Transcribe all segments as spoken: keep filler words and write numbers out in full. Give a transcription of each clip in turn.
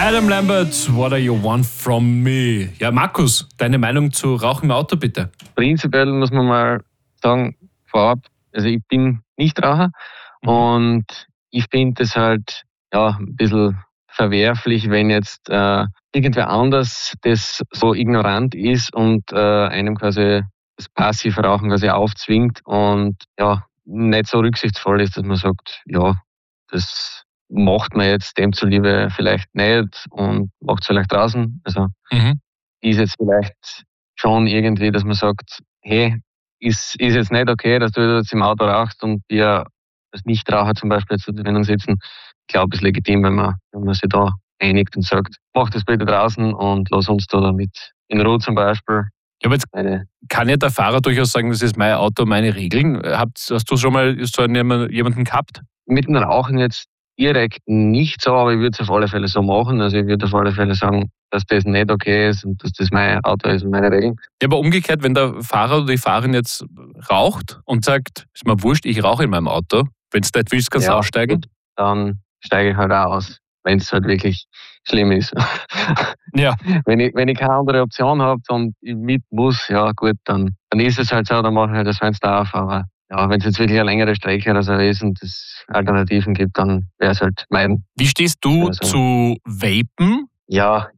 Adam Lambert, What Are You Want From Me? Ja, Markus, deine Meinung zu Rauchen im Auto bitte? Prinzipiell muss man mal sagen, vorab, also ich bin Nichtraucher mhm. und ich finde es halt ja, ein bisschen verwerflich, wenn jetzt äh, irgendwer anders das so ignorant ist und äh, einem quasi das Passivrauchen quasi aufzwingt und ja, nicht so rücksichtsvoll ist, dass man sagt, ja, das macht man jetzt dem zuliebe vielleicht nicht und macht es vielleicht draußen. Also mhm. ist jetzt vielleicht schon irgendwie, dass man sagt, hey, ist, ist jetzt nicht okay, dass du jetzt im Auto rauchst und wir als Nichtraucher zum Beispiel jetzt drinnen sitzen. Ich glaube, es ist legitim, wenn man, wenn man sich da einigt und sagt, mach das bitte draußen und lass uns da damit in Ruhe zum Beispiel. Ja, aber jetzt eine, kann ja der Fahrer durchaus sagen, das ist mein Auto, meine Regeln. Hast, hast du schon mal so jemanden gehabt? Mit dem Rauchen jetzt direkt nicht so, aber ich würde es auf alle Fälle so machen. Also ich würde auf alle Fälle sagen, dass das nicht okay ist und dass das mein Auto ist und meine Regeln. Ja, aber umgekehrt, wenn der Fahrer oder die Fahrerin jetzt raucht und sagt, ist mir wurscht, ich rauche in meinem Auto, wenn du nicht willst, kannst du ja, aussteigen. Dann steige ich halt auch aus, wenn es halt wirklich schlimm ist. Ja. Wenn ich, wenn ich keine andere Option habe und ich mit muss, ja gut, dann, dann ist es halt so, dann mache ich halt das Fenster auf, aber ja, wenn es jetzt wirklich eine längere Strecke oder so ist und es Alternativen gibt, dann wäre es halt meiden. Wie stehst du also zu Vapen? Ja,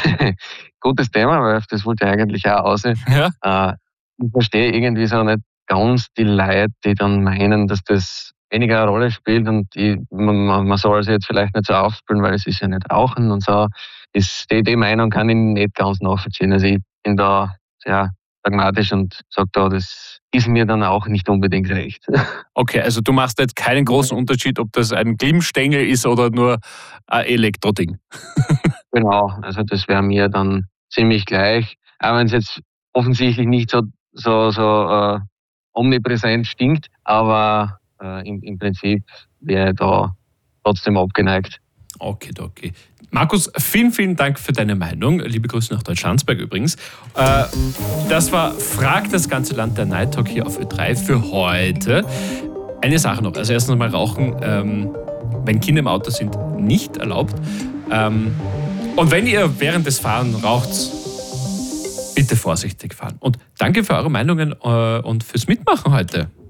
gutes Thema, weil auf das wollte ich eigentlich auch raus. Ja. Äh, ich verstehe irgendwie so nicht ganz die Leute, die dann meinen, dass das weniger eine Rolle spielt und ich, man, man soll es jetzt vielleicht nicht so aufspielen, weil es ist ja nicht Rauchen und so. Ist, die, die Meinung kann ich nicht ganz nachvollziehen. Also ich bin da sehr pragmatisch und sage da, das ist mir dann auch nicht unbedingt recht. Okay, also du machst jetzt keinen großen Unterschied, ob das ein Glimmstängel ist oder nur ein Elektroding. Genau, also das wäre mir dann ziemlich gleich. Auch wenn es jetzt offensichtlich nicht so, so, so äh, omnipräsent stinkt, aber äh, im, im Prinzip wäre ich da trotzdem abgeneigt. Okay, okay. Markus, vielen, vielen Dank für deine Meinung. Liebe Grüße nach Deutschlandsberg übrigens. Äh, das war Frag das ganze Land, der Night Talk hier auf Ö drei für heute. Eine Sache noch. Also erstens mal Rauchen, ähm, wenn Kinder im Auto sind, nicht erlaubt. Ähm, und wenn ihr während des Fahrens raucht, bitte vorsichtig fahren. Und danke für eure Meinungen äh, und fürs Mitmachen heute.